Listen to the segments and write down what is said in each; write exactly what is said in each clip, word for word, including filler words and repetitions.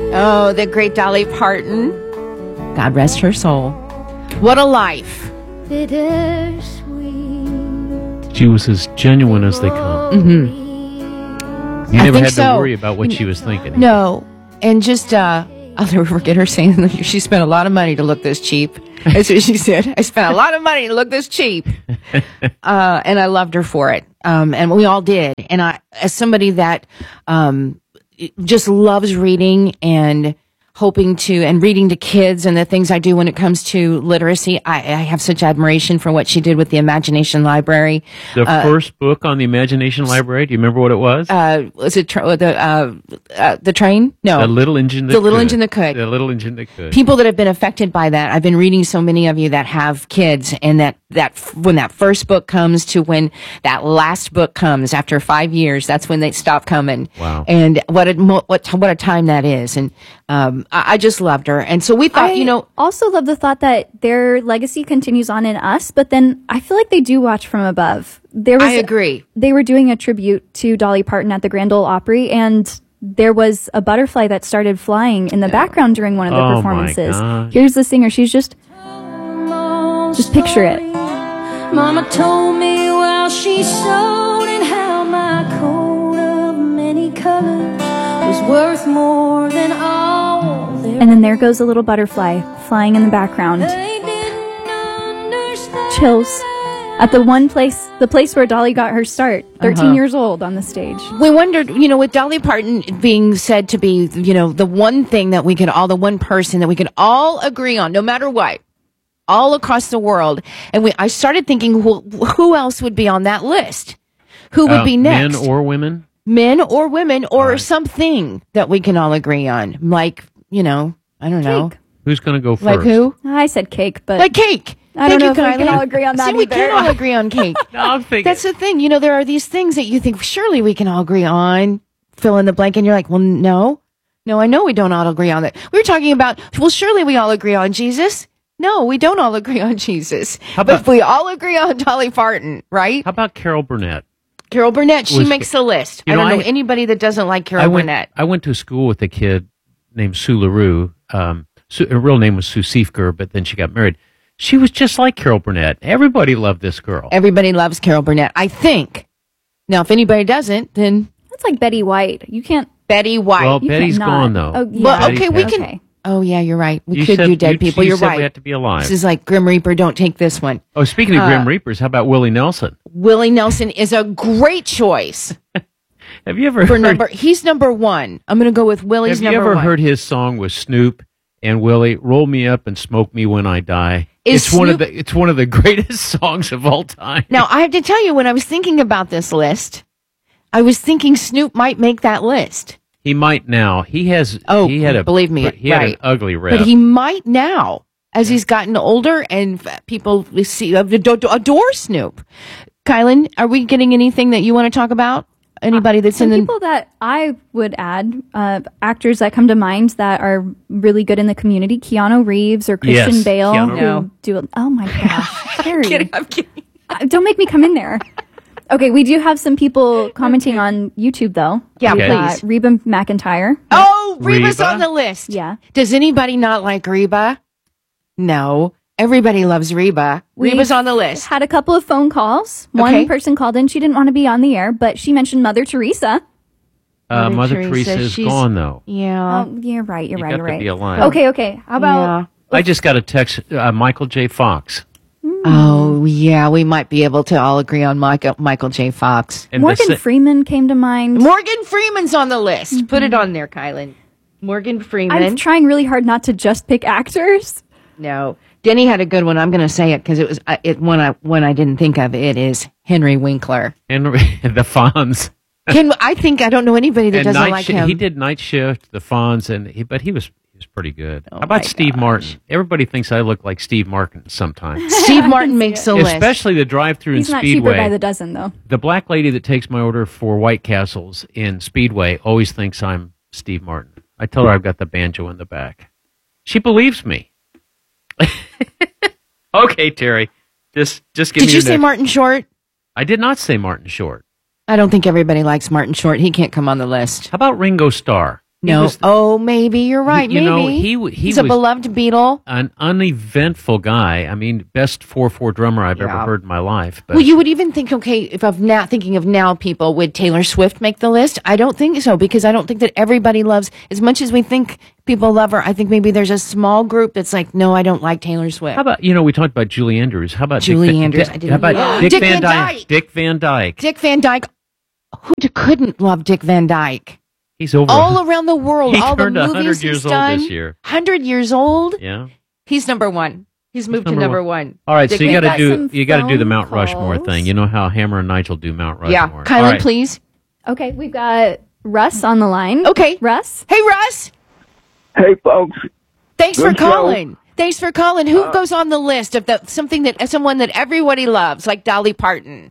Oh, the great Dolly Parton. God rest her soul. What a life. She was as genuine as they come. Mm-hmm. You never had to so. worry about what she was thinking. No. And just, uh, I'll never forget her saying she spent a lot of money to look this cheap. That's what she said. I spent a lot of money to look this cheap. Uh, and I loved her for it. Um, and we all did. And I, as somebody that, um, just loves reading and hoping to, and reading to kids and the things I do when it comes to literacy, I, I have such admiration for what she did with the Imagination Library. The uh, first book on the Imagination Library, do you remember what it was? Uh, was it tra- the, uh, uh, the train? No. The Little Engine That The Little Could. Engine That Could. The Little Engine That Could. People that have been affected by that. I've been reading so many of you that have kids, and that, that when that first book comes to when that last book comes after five years, that's when they stop coming. Wow. And what a, what, what a time that is. And, um, I, I just loved her. And so we thought, I you know, also love the thought that their legacy continues on in us, but then I feel like they do watch from above. There was, I agree. They were doing a tribute to Dolly Parton at the Grand Ole Opry, and there was a butterfly that started flying in the background during one of the Oh, my performances. gosh. Here's the singer. She's just, just picture it. Mama told me while she sewed and how my coat of many colors was worth more than all their And then there goes a little butterfly flying in the background. They didn't understand. Chills. At the one place, the place where Dolly got her start, thirteen Uh-huh. years old on the stage. we wondered, you know, with Dolly Parton being said to be, you know, the one thing that we could all, the one person that we could all agree on, no matter what, all across the world. And we, I started thinking, who, who else would be on that list? Who would Uh, be next? Men or women? Men or women, or Right. something that we can all agree on. Like, you know, I don't know. Cake. Who's going to go first? Like who? I said cake, but Like cake. I don't Thank know you, if we can Kylie. all agree on that See, we either. can all agree on cake. No, I'm thinking. That's the thing. You know, there are these things that you think, surely we can all agree on. Fill in the blank. And you're like, well, no. No, I know we don't all agree on that. We were talking about, well, surely we all agree on Jesus. No, we don't all agree on Jesus. How but about- if we all agree on Dolly Parton, right? How about Carol Burnett? Carol Burnett, she Was- makes the list. You I know, don't know I- anybody that doesn't like Carol I went, Burnett. I went to school with a kid named Sue LaRue. Um, Sue, her real name was Sue Siefker, but then she got married. She was just like Carol Burnett. Everybody loved this girl. Everybody loves Carol Burnett, I think. Now, if anybody doesn't, then that's like Betty White. You can't. Betty White. Well, You Betty's cannot. gone, though. Oh, yeah. Well, Betty okay, we passed. can. Okay. Oh, yeah, you're right. We You could said- do dead you- people. you You're said right. we had to be alive. This is like Grim Reaper. Don't take this one. Oh, speaking of Uh, Grim Reapers, how about Willie Nelson? Willie Nelson is a great choice Have you ever for heard? number. He's number one. I'm going to go with Willie's have you number ever one. heard his song with Snoop and Willie? Roll me up and smoke me when I die. Is it's one of Snoop- the. It's one of the greatest songs of all time. Now, I have to tell you, when I was thinking about this list, I was thinking Snoop might make that list. He might now. He has. Oh, he had a. believe me, he had right. an ugly rep. But he might now, as he's gotten older and f- people see adore, adore Snoop. Kylan, are we getting anything that you want to talk about? Anybody that's Some in the people that I would add, uh, actors that come to mind that are really good in the community, Keanu Reeves or Christian Yes, Bale, Keanu who No. do. A, oh my gosh, Carrie. kidding, I'm kidding. Uh, don't make me come in there. Okay, we do have some people commenting on YouTube though. Yeah, We've Okay. got please. Reba McEntire. Oh, Reba's Reba? on the list. Yeah. Does anybody not like Reba? No. Everybody loves Reba. We've Reba's on the list. Had a couple of phone calls. One Okay. person called in. She didn't want to be on the air, but she mentioned Mother Teresa. uh, Mother Mother Teresa, Teresa is she's- gone though. Yeah. Oh, you're right. You're You right. got You're to right. be alive. Okay. Okay. How about Yeah. I just got a text. Uh, Michael J. Fox. Oh, yeah. We might be able to all agree on Michael, Michael J. Fox. And Morgan the, se- Freeman came to mind. Morgan Freeman's on the list. Put it on there, Kylan. Morgan Freeman. I'm trying really hard not to just pick actors. No. Denny had a good one. I'm going to say it because it was uh, it one I one I didn't think of. It is Henry Winkler. Henry, the Fonz. Can I think I don't know anybody that And doesn't night like Shi- him. He did Night Shift, the Fonz, and he, but he was he was pretty good. Oh How about my Steve gosh. Martin? Everybody thinks I look like Steve Martin sometimes. Steve Martin makes the list. Especially the drive-through in He's not cheaper Speedway. by the dozen, though. The black lady that takes my order for White Castles in Speedway always thinks I'm Steve Martin. I tell her I've got the banjo in the back. She believes me. Okay, Terry. Just just give Did me you your say next- Martin Short? I did not say Martin Short. I don't think everybody likes Martin Short. He can't come on the list. How about Ringo Starr? No. was- oh, maybe you're right. You maybe know, he w- he he's a was- beloved Beatle. An uneventful guy. I mean, best four four drummer I've Yeah. ever heard in my life. But Well, you would even think, okay, if I'm now thinking of now people, would Taylor Swift make the list? I don't think so, because I don't think that everybody loves, as much as we think people love her, I think maybe there's a small group that's like, no, I don't like Taylor Swift. how about, you know, we talked about Julie Andrews. How about Julie Dick Van- Andrews, Dick- I didn't- How about Yeah. Dick, Dick Van Van Dyke? Dyke. Dick Van Dyke. Dick Van Dyke. Who d- couldn't love Dick Van Dyke? He's over. All around the world, He all the turned one hundred movies years he's old done. this year. one hundred years old? Yeah. He's number one. He's moved Number to number one. one. All right, Dick so you Van got to Dyke. do Some you got to do the phone Mount Rushmore calls. thing. You know how Hammer and Nigel do Mount Rushmore. Yeah. All Kylan, right. please. Okay, we've got Russ on the line. Okay. Russ? Hey, Russ. Hey, folks. Thanks Good for show. calling. Thanks for calling. Who goes on the list of the something that someone that everybody loves, like Dolly Parton?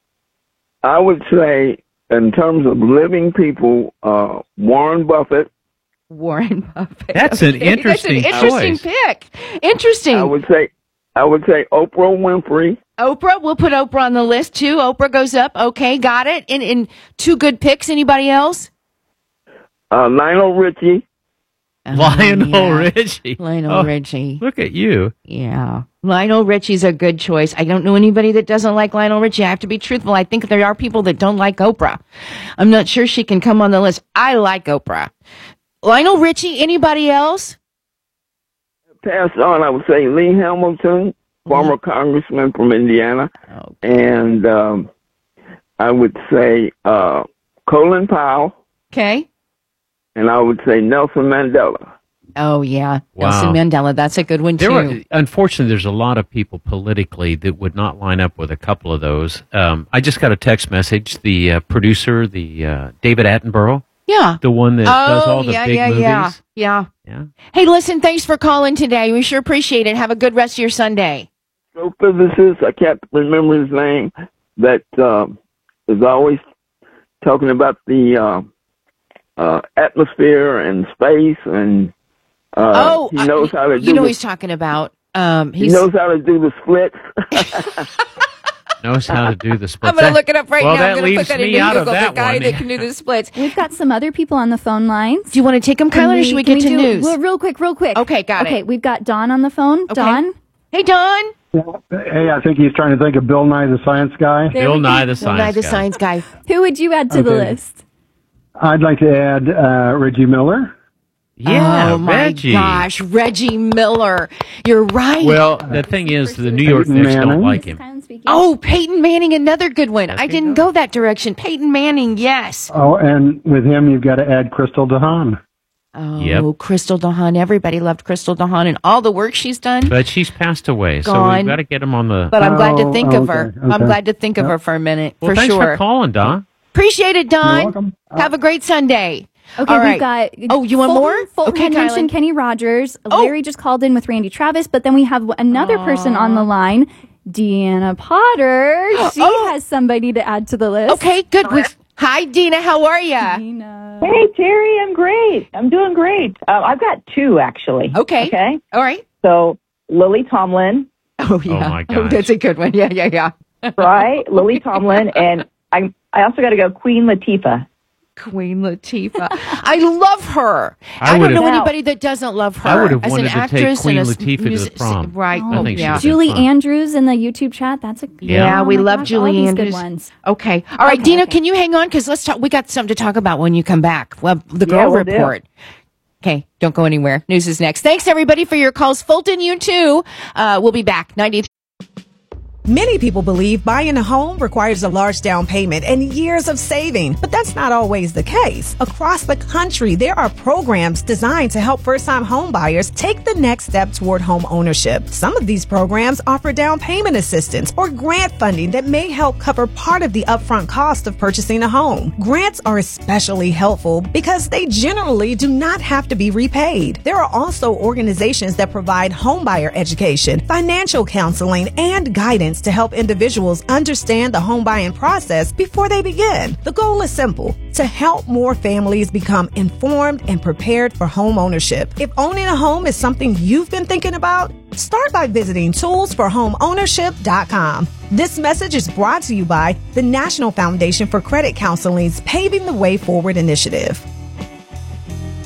I would say, in terms of living people, uh, Warren Buffett. Warren Buffett. That's an interesting That's an interesting choice. pick. Interesting. I would say, I would say Oprah Winfrey. Oprah. We'll put Oprah on the list too. Oprah goes up. Okay, got it. And in two good picks. Anybody else? Uh, Lionel Richie. Lionel Oh, yeah. Richie. Lionel Oh, Richie. Look at you. Yeah. Lionel Richie's a good choice. I don't know anybody that doesn't like Lionel Richie. I have to be truthful. I think there are people that don't like Oprah. I'm not sure she can come on the list. I like Oprah. Lionel Richie, anybody else? Passed on, I would say Lee Hamilton, former congressman from Indiana. Oh. And um, I would say uh, Colin Powell. Okay. And I would say Nelson Mandela. Oh, yeah. Wow. Nelson Mandela. That's a good one, There too. were, unfortunately, there's a lot of people politically that would not line up with a couple of those. Um, I just got a text message. The uh, producer, the uh, David Attenborough, yeah. the one that does Oh, all the yeah, big yeah, movies. yeah. Yeah. Yeah. Hey, listen, thanks for calling today. We sure appreciate it. Have a good rest of your Sunday. Astrophysicist, I can't remember his name, that uh, is always talking about the uh, uh, atmosphere and space, and uh, oh, he knows uh, how to do you know the, he's talking about. Um, he he's, knows how to do the splits. Knows how to do the splits. I'm going to That- look it up right well, now. that I'm going to leaves put that me into out Google. of The that guy one. that can do the splits. We've got some other people on the phone lines. Do you want to take them, Can Kylan, or should we get can to do- news? Well, real quick, real quick. Okay, got it. Okay, we've got Don on the phone. Okay. Don? Hey, Don. Hey, I think he's trying to think of Bill Nye the Science Guy. There Bill we go. Nye the Bill Science Nye, the Guy. science guy. Who would you add to the Okay. list? I'd like to add uh, Reggie Miller. Yeah, oh, my Reggie. gosh. Reggie Miller. You're right. Well, the thing is, the New York Peyton Knicks don't Manning. like him. Kylan speaking. oh, Peyton Manning, another good one. I Okay, didn't go. go that direction. Peyton Manning, yes. Oh, and with him, you've got to add Crystal DeHaan. Oh, Yep. Crystal DeHaan. Everybody loved Crystal DeHaan and all the work she's done. But she's passed away, so Gone. we've got to get him on the. But I'm glad to Oh, think of okay, her. I'm okay. glad to think of her for a minute, well, for thanks sure. for calling, Don. Appreciate it, Don. You're welcome. Have a great Sunday. Okay, All right. we've got. Oh, you want Fulton, more? Fulton Okay, had mentioned Kylan. Kenny Rogers. Oh. Larry just called in with Randy Travis, but then we have another person on the line, Deanna Potter. She Oh. has somebody to add to the list. Okay, good. We- Hi, Dina. How are you? Deanna. Hey, Terry, I'm great. I'm doing great. Uh, I've got two, actually. Okay. Okay. All right. So, Lily Tomlin, Oh, yeah. my Oh, gosh. that's a good one. Yeah, yeah, yeah. right? Lily Tomlin. And I I also got to go Queen Latifah. Queen Latifah. I love her. I I, don't would've- know Now- anybody that doesn't love her. I would have as wanted an to take actress Queen and a s- Latifah to the music- prom. Right. I Oh, think yeah. she's a- Julie fun. Andrews in the YouTube chat. That's a Yeah, Oh we my love gosh, all Julie these Andrews. Good ones. Okay. All right, Okay, Dina, okay. can you hang on? Because let's talk. We got something to talk about when you come back. Well, the Yeah, girl we'll do. report. Okay, don't go anywhere. News is next. Thanks, everybody, for your calls. Fulton, you too. Uh, we'll be back. ninety. Many people believe buying a home requires a large down payment and years of saving, but that's not always the case. Across the country, there are programs designed to help first-time home buyers take the next step toward home ownership. Some of these programs offer down payment assistance or grant funding that may help cover part of the upfront cost of purchasing a home. Grants are especially helpful because they generally do not have to be repaid. There are also organizations that provide homebuyer education, financial counseling, and guidance to help individuals understand the home buying process before they begin. The goal is simple: to help more families become informed and prepared for home ownership. If owning a home is something you've been thinking about, start by visiting tools for home ownership dot com. This message is brought to you by the National Foundation for Credit Counseling's Paving the Way Forward initiative.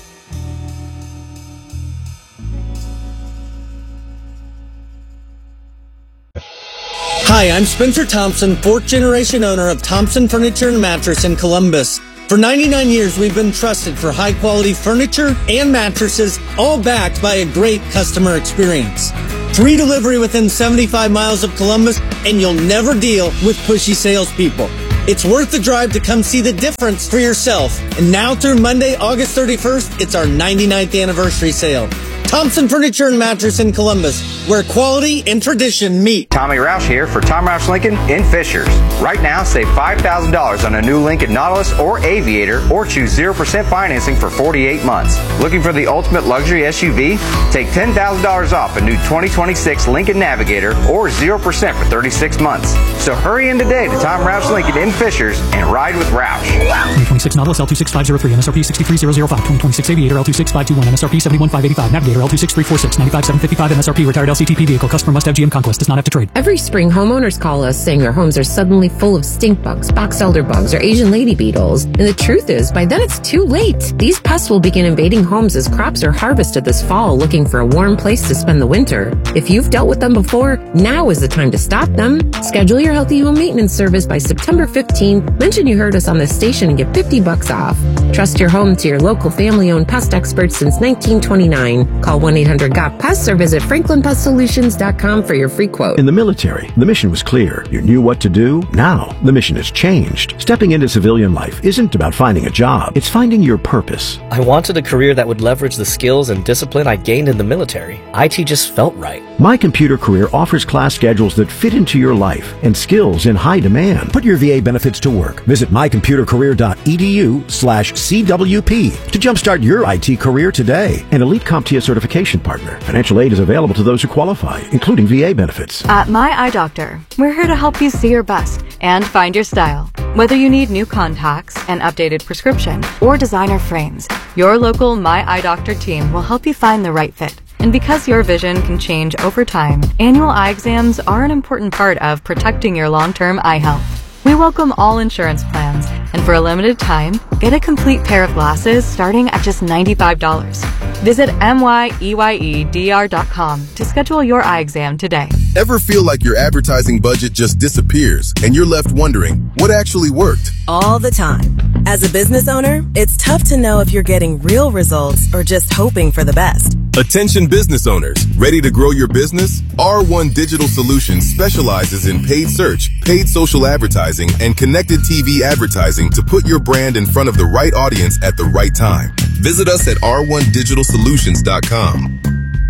Hi, I'm Spencer Thompson, fourth generation owner of Thompson Furniture and Mattress in Columbus. For ninety-nine years, we've been trusted for high quality furniture and mattresses, all backed by a great customer experience. Free delivery within seventy-five miles of Columbus, and you'll never deal with pushy salespeople. It's worth the drive to come see the difference for yourself. And now through Monday, August thirty-first, it's our ninety-ninth anniversary sale. Thompson Furniture and Mattress in Columbus, where quality and tradition meet. Tommy Roush here for Tom Roush Lincoln in Fishers. Right now, save five thousand dollars on a new Lincoln Nautilus or Aviator, or choose zero percent financing for forty-eight months. Looking for the ultimate luxury S U V? Take ten thousand dollars off a new twenty twenty-six Lincoln Navigator, or zero percent for thirty-six months. So hurry in today to Tom Roush Lincoln in Fishers and ride with Roush. twenty twenty-six Nautilus L two six five zero three, M S R P sixty-three thousand five. twenty twenty-six Aviator L two six five two one, M S R P seventy-one thousand five hundred eighty-five. Navigator L two six three four six, ninety-five thousand seven hundred fifty-five, M S R P retired L C T P vehicle. Customer must have G M Conquest. Does not have to trade. Every spring, homeowners call us saying their homes are suddenly full of stink bugs, box elder bugs, or Asian lady beetles. And the truth is, by then it's too late. These pests will begin invading homes as crops are harvested this fall, looking for a warm place to spend the winter. If you've dealt with them before, now is the time to stop them. Schedule your Healthy Home Maintenance service by September fifteenth. Mention you heard us on this station and get fifty bucks off. Trust your home to your local family-owned pest experts since nineteen twenty-nine. Call one eight hundred G O T Pests or visit franklin pest solutions dot com for your free quote. In the military, the mission was clear. You knew what to do. Now, the mission has changed. Stepping into civilian life isn't about finding a job. It's finding your purpose. I wanted a career that would leverage the skills and discipline I gained in the military. I T just felt right. My Computer Career offers class schedules that fit into your life and skills in high demand. Put your V A benefits to work. Visit my computer career dot e d u slash C W P to jumpstart your I T career today. An Elite CompTIA certification partner. Financial aid is available to those who qualify, including V A benefits. At My Eye Doctor, we're here to help you see your best and find your style. Whether you need new contacts, an updated prescription, or designer frames, your local My Eye Doctor team will help you find the right fit. And because your vision can change over time, annual eye exams are an important part of protecting your long-term eye health. We welcome all insurance plans, and for a limited time, get a complete pair of glasses starting at just ninety-five dollars. Visit M Y E Y E D R dot com to schedule your eye exam today. Ever feel like your advertising budget just disappears and you're left wondering what actually worked? All the time. As a business owner, it's tough to know if you're getting real results or just hoping for the best. Attention business owners, ready to grow your business? R one Digital Solutions specializes in paid search, paid social advertising, and connected T V advertising to put your brand in front of the right audience at the right time. Visit us at r one digital solutions dot com.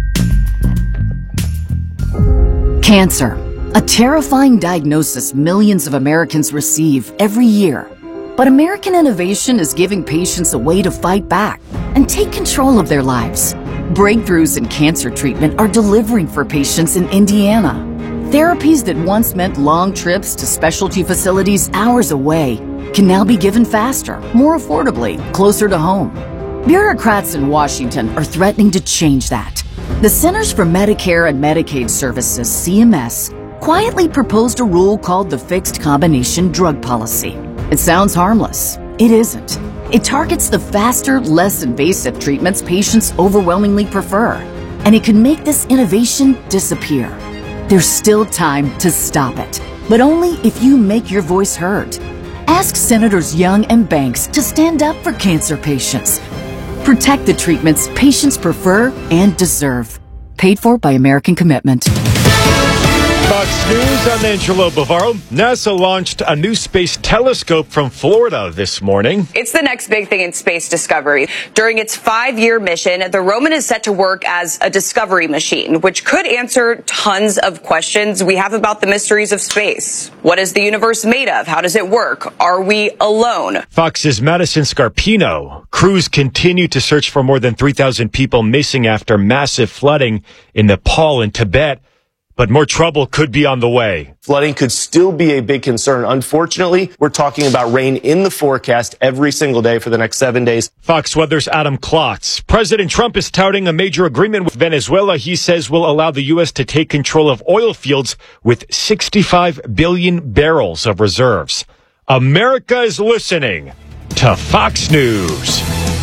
Cancer, a terrifying diagnosis millions of Americans receive every year. But American innovation is giving patients a way to fight back and take control of their lives. Breakthroughs in cancer treatment are delivering for patients in Indiana. Therapies that once meant long trips to specialty facilities hours away can now be given faster, more affordably, closer to home. Bureaucrats in Washington are threatening to change that. The Centers for Medicare and Medicaid Services, C M S, quietly proposed a rule called the Fixed Combination Drug Policy. It sounds harmless. It isn't. It targets the faster, less invasive treatments patients overwhelmingly prefer, and it could make this innovation disappear. There's still time to stop it, but only if you make your voice heard. Ask Senators Young and Banks to stand up for cancer patients. Protect the treatments patients prefer and deserve. Paid for by American Commitment. Fox News, I'm Angelo Bavaro. NASA launched a new space telescope from Florida this morning. It's the next big thing in space discovery. During its five-year mission, the Roman is set to work as a discovery machine, which could answer tons of questions we have about the mysteries of space. What is the universe made of? How does it work? Are we alone? Fox's Madison Scarpino. Crews continue to search for more than three thousand people missing after massive flooding in Nepal and Tibet. But more trouble could be on the way. Flooding could still be a big concern. Unfortunately, we're talking about rain in the forecast every single day for the next seven days. Fox Weather's Adam Klotz. President Trump is touting a major agreement with Venezuela he says will allow the U S to take control of oil fields with sixty-five billion barrels of reserves. America is listening to Fox News.